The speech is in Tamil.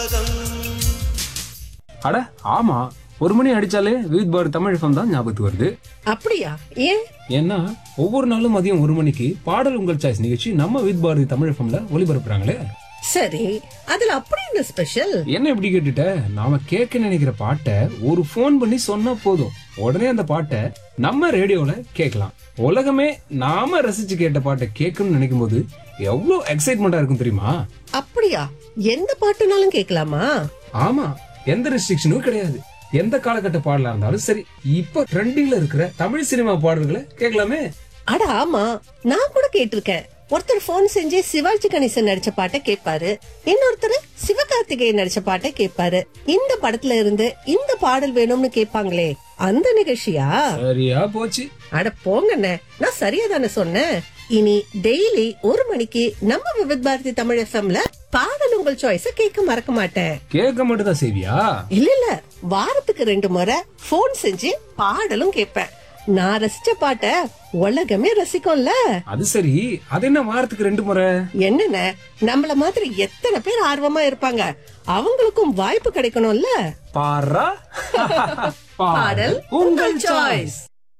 அட ஆமா, 1 மணி அடிச்சாலே வித் பார் தமிழ் FM தான் ஞாபகத்துக்கு வருது. அப்படியா? ஏன்? ஏன்னா ஒவ்வொரு நாளும் மதியம் 1 மணிக்கு பாடல் உங்கள் சாய்ஸ் நிகழ்ச்சி நம்ம வித் பாரதி தமிழ் FMல ஒளிபரப்புறாங்களே. சரி, அதுல அப்படி என்ன ஸ்பெஷல்? என்ன இப்படி கேட்டுட்ட? நாம கேட்க நினைக்கிற பாட்டை ஒரு போன் பண்ணி சொன்னா போதும், உடனே அந்த பாட்டை நம்ம ரேடியோல கேட்கலாம். உலகமே நாம ரசிச்சு கேட்ட பாட்டை கேட்கணும்னு நினைக்கும் போது எவ்வளவு எக்ஸைட்மெண்டா இருக்கும் தெரியுமா? அப்படியா? எந்த பாட்டுனாலும் கேட்கலாமா? ஆமா, எந்த ரெஸ்ட்ரிக்ஷனும் கிடையாது. எந்த காலகட்ட பாடலா இருந்தாலும் சரி. இப்ப ட்ரெண்டிங்ல இருக்கிற தமிழ் சினிமா பாடல்களை கேட்கலாமே. அட ஆமா, நான் கூட கேட்டிருக்கேன். ஒருத்தர் போன் செஞ்சு சிவாஜி கணேசன் நடிச்ச பாட்டை கேட்பாரு, இன்னொருத்தர் சிவகார்த்திகேயன் நடிச்ச பாட்டை கேட்பாரு. இந்த படத்துல இருந்து இந்த பாடல் வேணும்னு கேட்பாங்களே, அந்த நிகழ்ச்சியா? சரியா போச்சு. அட போங்கண்ணே, நான் சரியா தானே சொன்னேன். இனி டெய்லி 1 மணிக்கு நம்ம விவித் பாரதி தமிழ் FMல பாடல் உங்கள் சாய்ஸ கேட்க மறக்க மாட்டேன். கேட்க மட்டும் தான் செய்வியா? இல்ல, வாரத்துக்கு 2 முறை போன் செஞ்சு பாடலும் கேட்பேன். நான் ரசிச்ச பாட்ட உலகமே ரசிக்கும்ல. அது சரி, அது என்ன வாரத்துக்கு 2 முறை? என்னென்ன, நம்மள மாதிரி எத்தனை பேர் ஆர்வமா இருப்பாங்க, அவங்களுக்கும் வாய்ப்பு கிடைக்கணும்ல. பாரா பாடல் உங்கள் சாய்ஸ்.